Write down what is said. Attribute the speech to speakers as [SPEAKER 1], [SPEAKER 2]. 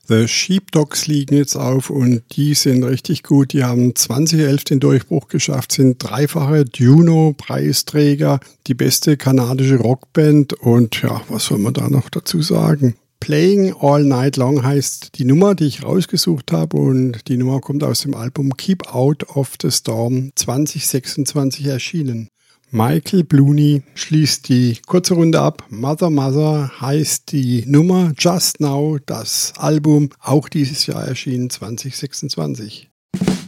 [SPEAKER 1] The Sheepdogs liegen jetzt auf und die sind richtig gut. Die haben 2011 den Durchbruch geschafft, sind dreifache Juno-Preisträger, die beste kanadische Rockband und ja, was soll man da noch dazu sagen? Playing All Night Long heißt die Nummer, die ich rausgesucht habe und die Nummer kommt aus dem Album Keep Out of the Storm 2026 erschienen. Michael Blunie schließt die kurze Runde ab. Mother Mother heißt die Nummer, Just Now das Album, auch dieses Jahr erschienen 2026.